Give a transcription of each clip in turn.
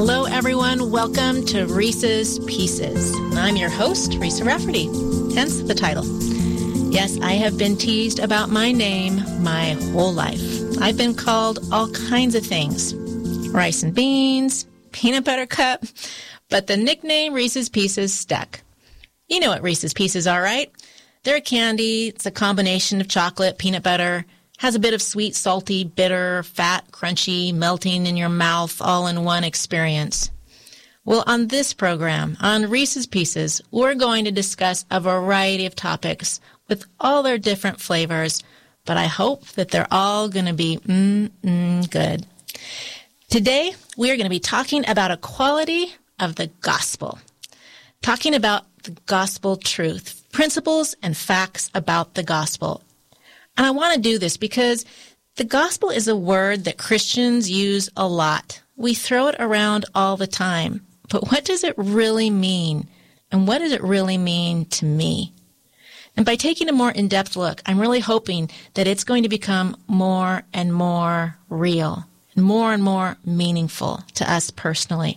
Hello, everyone. Welcome to Reese's Pieces. I'm your host, Risa Rafferty, hence the title. Yes, I have been teased about my name my whole life. I've been called all kinds of things. Rice and beans, peanut butter cup, but the nickname Reese's Pieces stuck. You know what Reese's Pieces are, right? They're a candy. It's a combination of chocolate, peanut butter, has a bit of sweet, salty, bitter, fat, crunchy, melting in your mouth, all in one experience. Well, on this program, on Reese's Pieces, we're going to discuss a variety of topics with all their different flavors, but I hope that they're all going to be good. Today, we are going to be talking about a quality of the gospel, talking about the gospel truth, principles and facts about the gospel. And I want to do this because the gospel is a word that Christians use a lot. We throw it around all the time. But what does it really mean? And what does it really mean to me? And by taking a more in-depth look, I'm really hoping that it's going to become more and more real and more meaningful to us personally.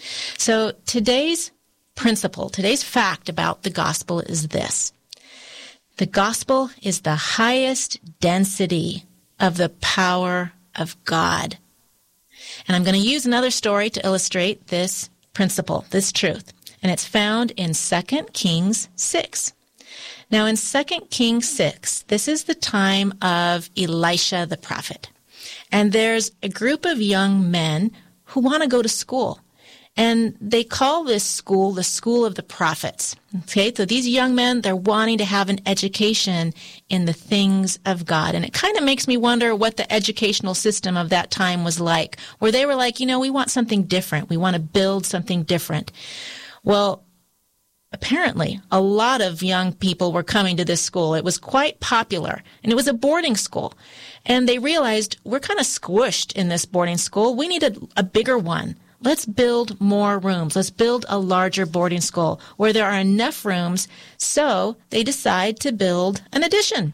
So today's principle, today's fact about the gospel is this. The gospel is the highest density of the power of God. And I'm going to use another story to illustrate this principle, this truth. And it's found in 2 Kings 6. Now in 2 Kings 6, this is the time of Elisha the prophet. And there's a group of young men who want to go to school. And they call this school the School of the Prophets. Okay, so these young men, they're wanting to have an education in the things of God. And it kind of makes me wonder what the educational system of that time was like, where they were like, we want something different. We want to build something different. Well, apparently, a lot of young people were coming to this school. It was quite popular, and it was a boarding school. And they realized, we're kind of squished in this boarding school. We need a bigger one. Let's build more rooms. Let's build a larger boarding school where there are enough rooms. So they decide to build an addition.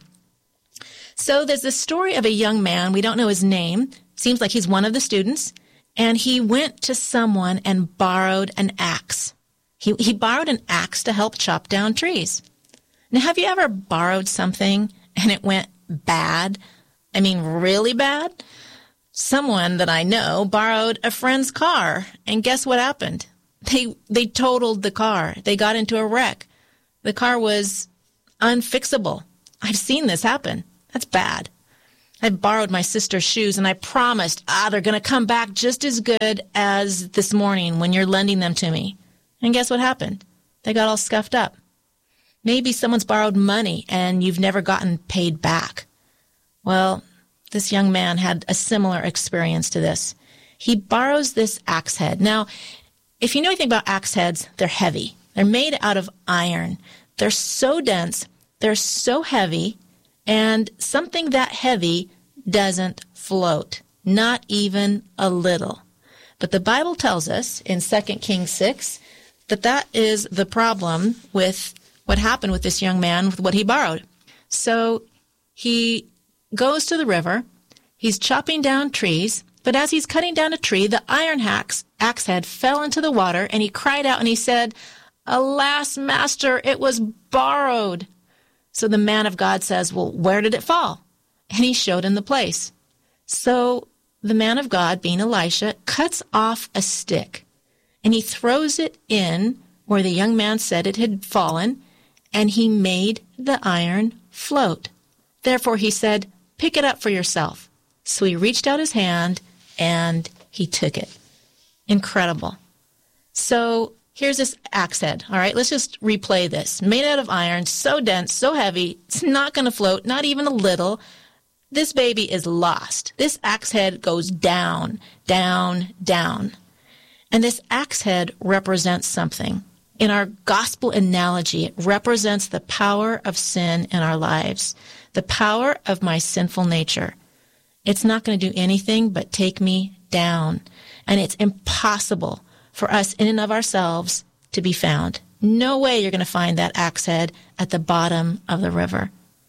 So there's this story of a young man. We don't know his name. Seems like he's one of the students. And he went to someone and borrowed an axe. He borrowed an axe to help chop down trees. Now, have you ever borrowed something and it went bad? I mean, really bad? Someone that I know borrowed a friend's car, and guess what happened? They totaled the car. They got into a wreck. The car was unfixable. I've seen this happen. That's bad. I borrowed my sister's shoes, and I promised, they're going to come back just as good as this morning when you're lending them to me. And guess what happened? They got all scuffed up. Maybe someone's borrowed money, and you've never gotten paid back. Well, this young man had a similar experience to this. He borrows this axe head. Now, if you know anything about axe heads, they're heavy. They're made out of iron. They're so dense, they're so heavy, and something that heavy doesn't float, not even a little. But the Bible tells us in 2 Kings 6 that is the problem with what happened with this young man, with what he borrowed. So he goes to the river. He's chopping down trees, but as he's cutting down a tree, the iron axe head fell into the water, and he cried out and he said, "Alas, master, it was borrowed." So the man of God says, "Well, where did it fall?" And he showed him the place. So the man of God, being Elisha, cuts off a stick, and he throws it in where the young man said it had fallen, and he made the iron float. Therefore he said, "Pick it up for yourself." So he reached out his hand and he took it. Incredible. So here's this axe head. All right, let's just replay this. Made out of iron, so dense, so heavy, it's not going to float, not even a little. This baby is lost. This axe head goes down, down, down. And this axe head represents something. In our gospel analogy, it represents the power of sin in our lives, the power of my sinful nature. It's not going to do anything but take me down. And it's impossible for us in and of ourselves to be found. No way you're going to find that axe head at the bottom of the river.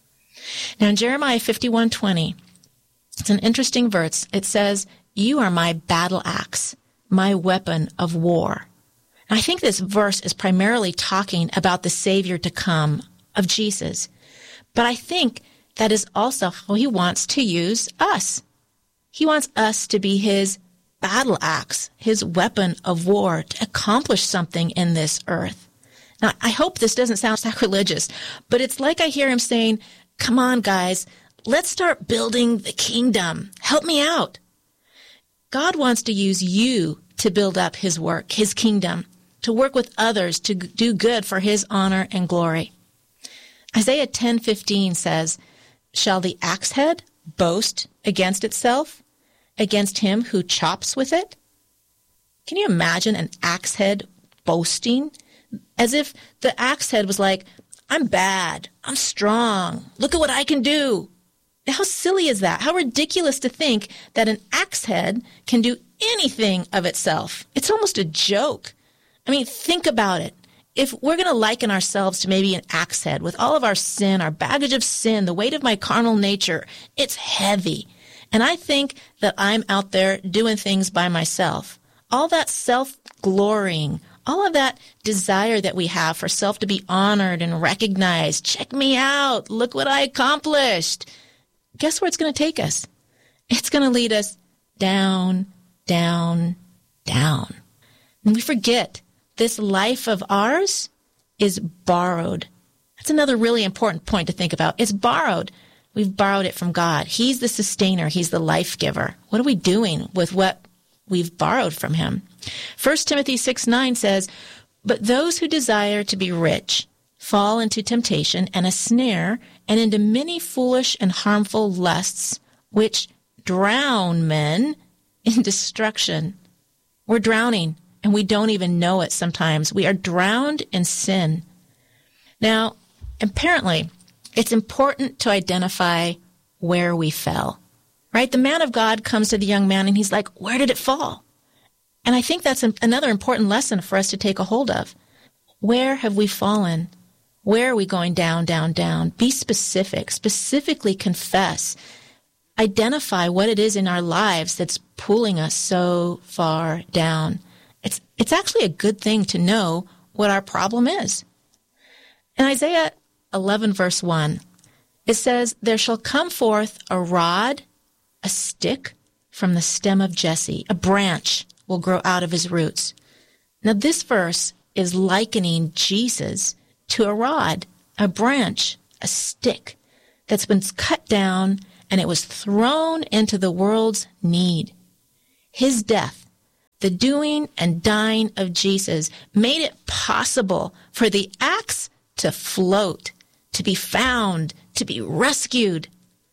Now in Jeremiah 51:20, it's an interesting verse. It says, "You are my battle axe. my weapon of war. And I think this verse is primarily talking about the Savior to come of Jesus. But I think that is also how he wants to use us. He wants us to be his battle axe, his weapon of war, to accomplish something in this earth. Now, I hope this doesn't sound sacrilegious, but it's like I hear him saying, come on, guys, let's start building the kingdom. Help me out. God wants to use you to build up his work, his kingdom, to work with others to do good for his honor and glory. Isaiah 10:15 says, shall the axe head boast against itself, against him who chops with it? Can you imagine an axe head boasting? As if the axe head was like, I'm bad, I'm strong, look at what I can do. How silly is that? How ridiculous to think that an axe head can do anything of itself. It's almost a joke. I mean, think about it. If we're going to liken ourselves to maybe an axe head with all of our sin, our baggage of sin, the weight of my carnal nature, it's heavy. And I think that I'm out there doing things by myself. All that self-glorying, all of that desire that we have for self to be honored and recognized. Check me out. Look what I accomplished. Guess where it's going to take us? It's going to lead us down, down, down. And we forget this life of ours is borrowed. That's another really important point to think about. It's borrowed. We've borrowed it from God. He's the sustainer. He's the life giver. What are we doing with what we've borrowed from him? 1 Timothy 6:9 says, but those who desire to be rich fall into temptation and a snare and into many foolish and harmful lusts, which drown men in destruction. We're drowning, and we don't even know it sometimes. We are drowned in sin. Now, apparently, it's important to identify where we fell, right? The man of God comes to the young man, and he's like, where did it fall? And I think that's another important lesson for us to take a hold of. Where have we fallen? Where are we going down, down, down? Be specific. Specifically confess. Identify what it is in our lives that's pulling us so far down. It's actually a good thing to know what our problem is. In Isaiah 11, verse 1, it says, there shall come forth a rod, a stick from the stem of Jesse. A branch will grow out of his roots. Now, this verse is likening Jesus to a rod, a branch, a stick that's been cut down and it was thrown into the world's need. His death, the doing and dying of Jesus, made it possible for the axe to float, to be found, to be rescued.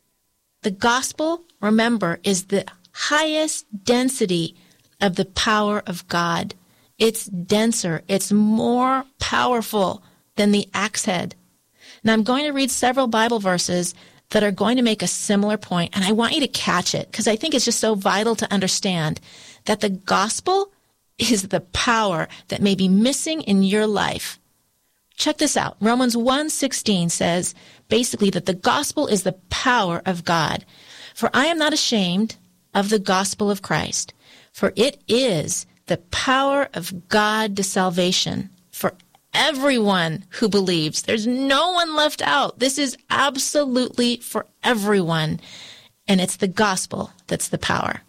The gospel, remember, is the highest density of the power of God. It's denser. It's more powerful than the axe head. Now, I'm going to read several Bible verses that are going to make a similar point, and I want you to catch it because I think it's just so vital to understand that the gospel is the power that may be missing in your life. Check this out. Romans 1:16 says basically that the gospel is the power of God. For I am not ashamed of the gospel of Christ, for it is the power of God to salvation for everyone who believes. There's no one left out. This is absolutely for everyone. And it's the gospel that's the power.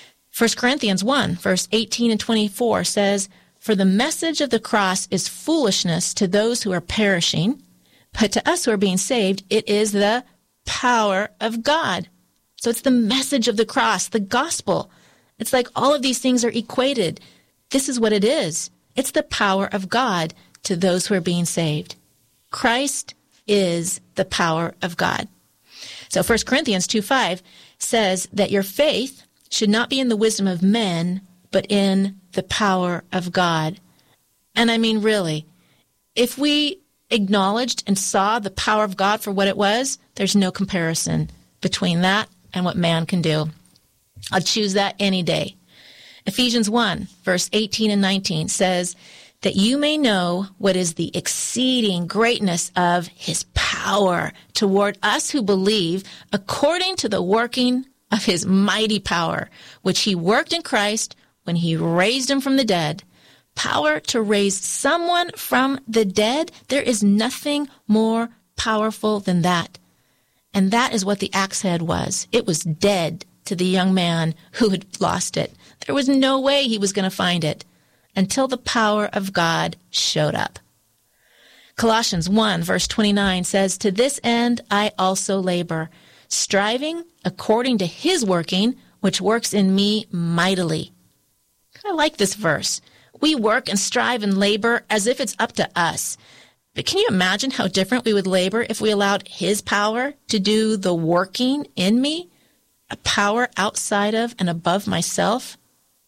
1 Corinthians 1, verse 18 and 24 says, for the message of the cross is foolishness to those who are perishing, but to us who are being saved, it is the power of God. So it's the message of the cross, the gospel. It's like all of these things are equated. This is what it is. It's the power of God to those who are being saved. Christ is the power of God. So 1 Corinthians 2:5 says that your faith should not be in the wisdom of men, but in the power of God. And I mean, really, if we acknowledged and saw the power of God for what it was, there's no comparison between that and what man can do. I'll choose that any day. Ephesians 1, verse 18 and 19 says, that you may know what is the exceeding greatness of his power toward us who believe, according to the working of his mighty power, which he worked in Christ when he raised him from the dead. Power to raise someone from the dead, there is nothing more powerful than that. And that is what the axe head was. It was dead to the young man who had lost it. There was no way he was going to find it until the power of God showed up. Colossians 1, verse 29 says, "To this end I also labor, striving according to his working, which works in me mightily." I like this verse. We work and strive and labor as if it's up to us. But can you imagine how different we would labor if we allowed his power to do the working in me? A power outside of and above myself?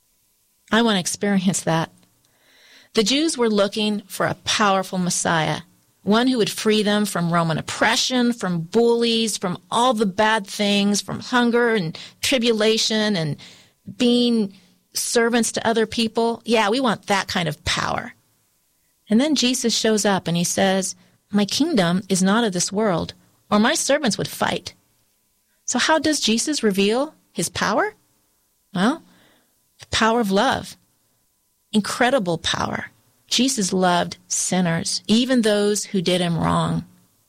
I want to experience that. The Jews were looking for a powerful Messiah, one who would free them from Roman oppression, from bullies, from all the bad things, from hunger and tribulation and being servants to other people. Yeah, we want that kind of power. And then Jesus shows up and he says, "My kingdom is not of this world, or my servants would fight." So how does Jesus reveal his power? Well, the power of love. Incredible power. Jesus loved sinners, even those who did him wrong.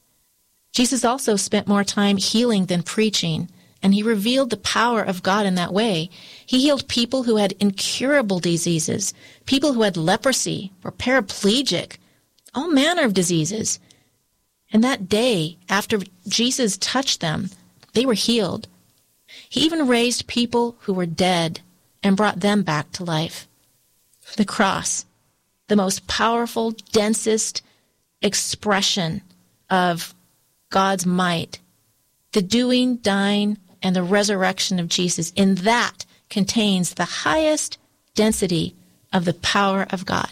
Jesus also spent more time healing than preaching, and he revealed the power of God in that way. He healed people who had incurable diseases, people who had leprosy, were paraplegic, all manner of diseases. And that day, after Jesus touched them, they were healed. He even raised people who were dead and brought them back to life. The cross, the most powerful, densest expression of God's might, the doing, dying, and the resurrection of Jesus, in that contains the highest density of the power of God.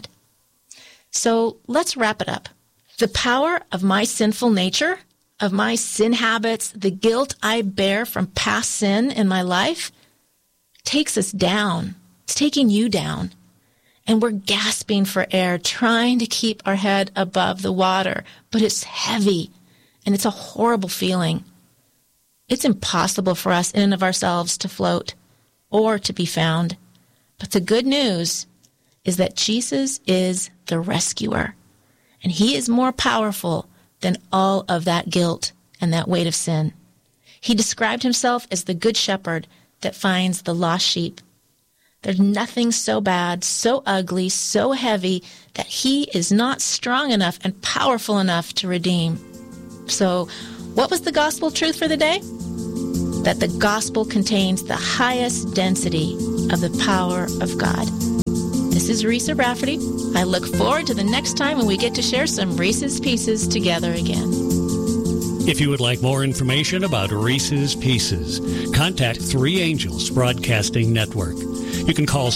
So let's wrap it up. The power of my sinful nature, of my sin habits, the guilt I bear from past sin in my life, takes us down. It's taking you down. And we're gasping for air, trying to keep our head above the water. But it's heavy, and it's a horrible feeling. It's impossible for us in and of ourselves to float or to be found. But the good news is that Jesus is the rescuer, and he is more powerful than all of that guilt and that weight of sin. He described himself as the good shepherd that finds the lost sheep. There's nothing so bad, so ugly, so heavy that he is not strong enough and powerful enough to redeem. So, what was the gospel truth for the day? That the gospel contains the highest density of the power of God. This is Risa Rafferty. I look forward to the next time when we get to share some Reese's Pieces together again. If you would like more information about Reese's Pieces, contact Three Angels Broadcasting Network. You can call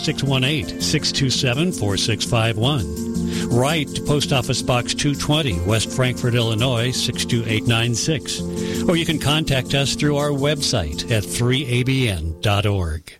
618-627-4651. Write to Post Office Box 220, West Frankfort, Illinois, 62896. Or you can contact us through our website at 3abn.org.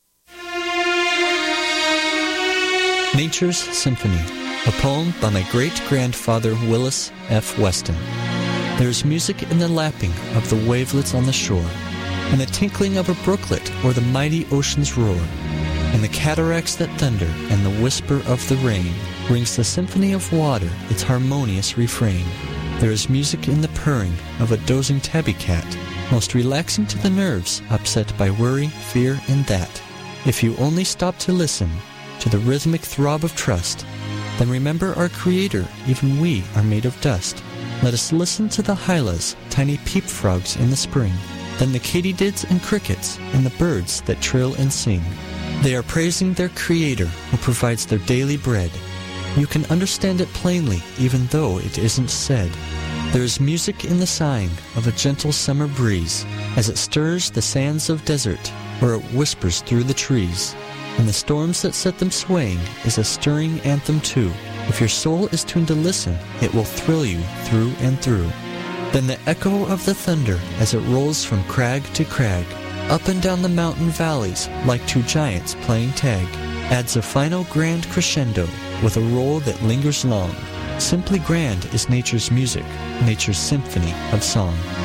Nature's Symphony, a poem by my great-grandfather Willis F. Weston. There is music in the lapping of the wavelets on the shore, and the tinkling of a brooklet or the mighty ocean's roar, and the cataracts that thunder and the whisper of the rain rings the symphony of water its harmonious refrain. There is music in the purring of a dozing tabby cat, most relaxing to the nerves upset by worry, fear, and that. If you only stop to listen to the rhythmic throb of trust, then remember our Creator, even we are made of dust. Let us listen to the hylas, tiny peep frogs in the spring, then the katydids and crickets and the birds that trill and sing. They are praising their Creator who provides their daily bread. You can understand it plainly even though it isn't said. There is music in the sighing of a gentle summer breeze as it stirs the sands of desert or it whispers through the trees. And the storms that set them swaying is a stirring anthem too. If your soul is tuned to listen, it will thrill you through and through. Then the echo of the thunder as it rolls from crag to crag, up and down the mountain valleys like two giants playing tag, adds a final grand crescendo with a roll that lingers long. Simply grand is nature's music, nature's symphony of song.